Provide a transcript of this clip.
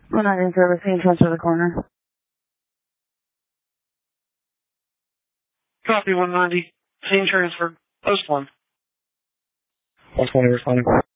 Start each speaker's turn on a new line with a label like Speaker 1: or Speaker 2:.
Speaker 1: We're not in service. Can you transfer the corner?
Speaker 2: Copy 190. Scene transfer. Post 1.
Speaker 3: Post 1 responding.